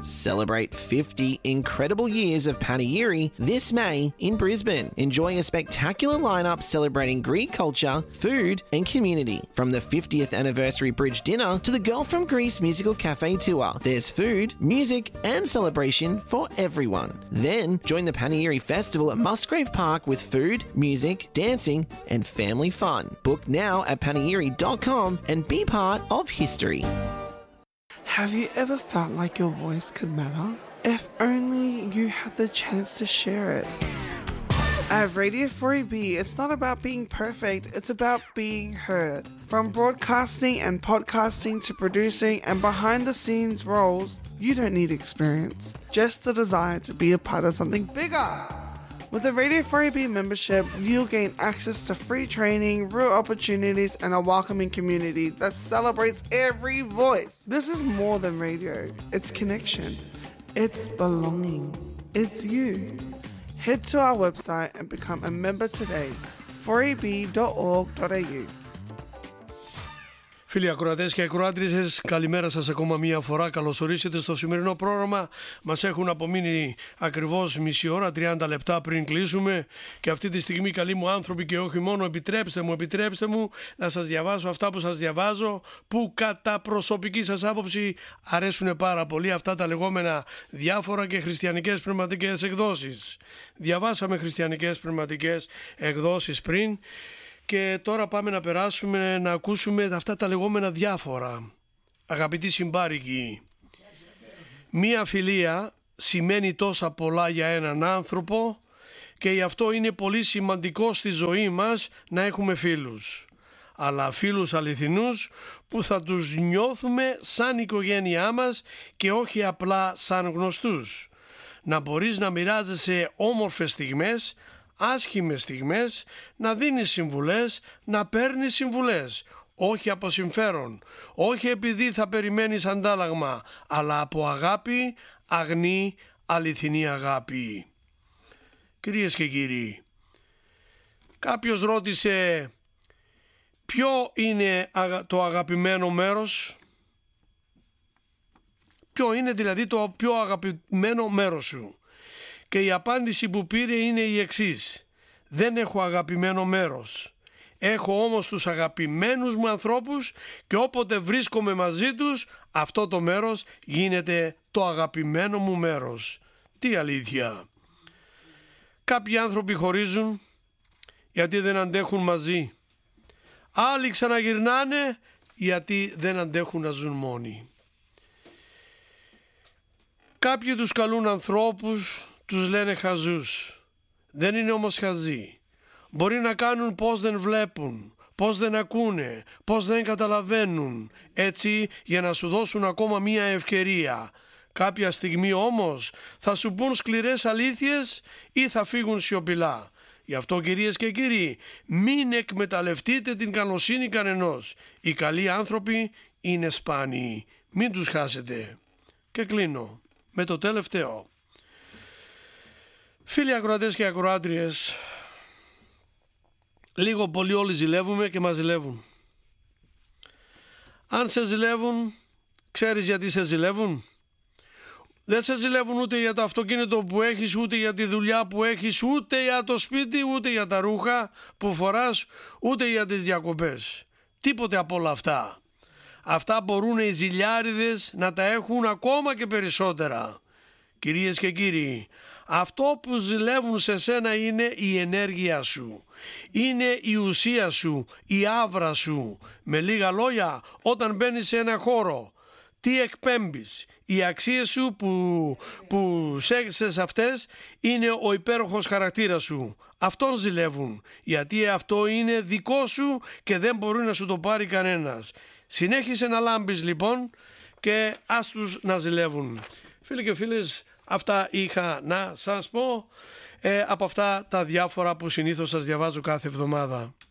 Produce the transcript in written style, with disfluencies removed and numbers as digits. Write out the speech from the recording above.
Celebrate 50 incredible years of Panegyri this May in Brisbane. Enjoy a spectacular lineup celebrating Greek culture, food and community. From the 50th anniversary bridge dinner to the Girl from Greece musical cafe tour, there's food, music and celebration for everyone. Then join the Panegyri Festival at Musgrave Park with food, music, dancing and family fun. Book now at panegyri.com and be part of history. Have you ever felt like your voice could matter? If only you had the chance to share it. At Radio 4EB, it's not about being perfect, it's about being heard. From broadcasting and podcasting to producing and behind the scenes roles, you don't need experience, just the desire to be a part of something bigger. With the Radio 4EB membership, you'll gain access to free training, real opportunities, and a welcoming community that celebrates every voice. This is more than radio. It's connection. It's belonging. It's you. Head to our website and become a member today. 4eb.org.au. Φίλοι ακροατές και ακροάτριες, καλημέρα σας ακόμα μία φορά. Καλώς ορίσετε στο σημερινό πρόγραμμα. Μας έχουν απομείνει ακριβώς μισή ώρα, 30 λεπτά πριν κλείσουμε. Και αυτή τη στιγμή, καλοί μου άνθρωποι, και όχι μόνο, επιτρέψτε μου να σας διαβάσω αυτά που σας διαβάζω, που κατά προσωπική σας άποψη αρέσουν πάρα πολύ, αυτά τα λεγόμενα διάφορα και χριστιανικές πνευματικές εκδόσεις. Διαβάσαμε χριστιανικές πνευματικές εκδόσεις πριν. Και τώρα πάμε να περάσουμε να ακούσουμε αυτά τα λεγόμενα διάφορα. Αγαπητοί συμπάρικοι, μία φιλία σημαίνει τόσα πολλά για έναν άνθρωπο και γι' αυτό είναι πολύ σημαντικό στη ζωή μας να έχουμε φίλους. Αλλά φίλους αληθινούς που θα τους νιώθουμε σαν οικογένειά μας και όχι απλά σαν γνωστούς. Να μπορείς να μοιράζεσαι όμορφες στιγμές, άσχημες στιγμές, να δίνεις συμβουλές, να παίρνεις συμβουλές, όχι από συμφέρον, όχι επειδή θα περιμένεις αντάλλαγμα, αλλά από αγάπη, αγνή, αληθινή αγάπη. Κυρίες και κύριοι, κάποιος ρώτησε ποιο είναι το αγαπημένο μέρος, ποιο είναι δηλαδή το πιο αγαπημένο μέρος σου. Και η απάντηση που πήρε είναι η εξής: δεν έχω αγαπημένο μέρος. Έχω όμως τους αγαπημένους μου ανθρώπους και όποτε βρίσκομαι μαζί τους, αυτό το μέρος γίνεται το αγαπημένο μου μέρος. Τι αλήθεια! Κάποιοι άνθρωποι χωρίζουν γιατί δεν αντέχουν μαζί. Άλλοι ξαναγυρνάνε γιατί δεν αντέχουν να ζουν μόνοι. Κάποιοι τους καλούν ανθρώπους, τους λένε χαζούς. Δεν είναι όμως χαζοί. Μπορεί να κάνουν πως δεν βλέπουν, πως δεν ακούνε, πως δεν καταλαβαίνουν, έτσι για να σου δώσουν ακόμα μία ευκαιρία. Κάποια στιγμή όμως θα σου πούν σκληρές αλήθειες ή θα φύγουν σιωπηλά. Γι' αυτό, κυρίες και κύριοι, μην εκμεταλλευτείτε την καλοσύνη κανενός. Οι καλοί άνθρωποι είναι σπάνιοι. Μην τους χάσετε. Και κλείνω με το τελευταίο. Φίλοι ακροατές και ακροάτριες, λίγο πολύ όλοι ζηλεύουμε και μας ζηλεύουν. Αν σε ζηλεύουν, ξέρεις γιατί σε ζηλεύουν? Δεν σε ζηλεύουν ούτε για το αυτοκίνητο που έχεις, ούτε για τη δουλειά που έχεις, ούτε για το σπίτι, ούτε για τα ρούχα που φοράς, ούτε για τις διακοπές. Τίποτε από όλα αυτά. Αυτά μπορούν οι ζηλιάριδες να τα έχουν ακόμα και περισσότερα. Κυρίες και κύριοι, αυτό που ζηλεύουν σε σένα είναι η ενέργεια σου, είναι η ουσία σου, η άβρα σου. Με λίγα λόγια, όταν μπαίνεις σε ένα χώρο, τι εκπέμπεις? Οι αξίες σου που σέγγισες αυτές είναι ο υπέροχος χαρακτήρας σου. Αυτόν ζηλεύουν, γιατί αυτό είναι δικό σου και δεν μπορεί να σου το πάρει κανένας. Συνέχισε να λάμπεις λοιπόν και ας τους να ζηλεύουν. Φίλοι και φίλες, αυτά είχα να σας πω από αυτά τα διάφορα που συνήθως σας διαβάζω κάθε εβδομάδα.